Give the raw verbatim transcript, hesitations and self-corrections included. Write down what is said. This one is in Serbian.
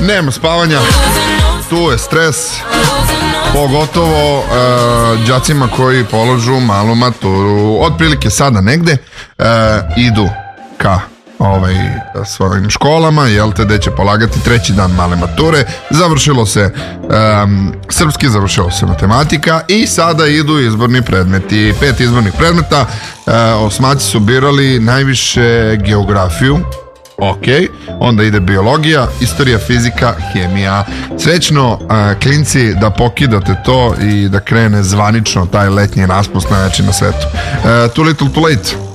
nema spavanja, tu je stres, pogotovo uh, đacima koji položu malu maturu. Otprilike sada negde uh, idu ka ovaj, svojim školama, jel te, gde će polagati treći dan male mature. Završilo se um, srpski, završilo se matematika i sada idu izborni predmeti. Pet izbornih predmeta, uh, osmaci su birali najviše geografiju. Ok, onda ide biologija, istorija, fizika, hemija. Srećno, uh, klinci, da pokidate to i da krene zvanično taj letnji raspust najveći na svetu. Uh, too little too late.